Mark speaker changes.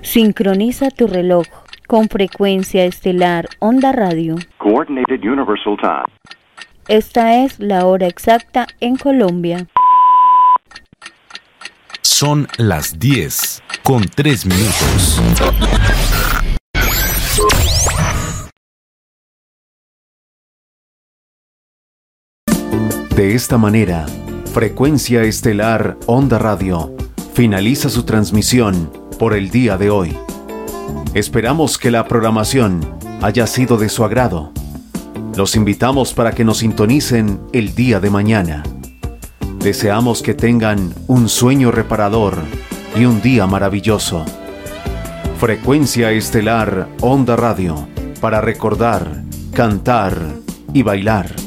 Speaker 1: Sincroniza tu reloj con frecuencia estelar Onda Radio.
Speaker 2: Coordinated Universal Time.
Speaker 1: Esta es la hora exacta en Colombia.
Speaker 3: Son las 10:03.
Speaker 4: De esta manera, Frecuencia Estelar Onda Radio finaliza su transmisión por el día de hoy. Esperamos que la programación haya sido de su agrado. Los invitamos para que nos sintonicen el día de mañana. Deseamos que tengan un sueño reparador y un día maravilloso. Frecuencia Estelar Onda Radio, para recordar, cantar y bailar.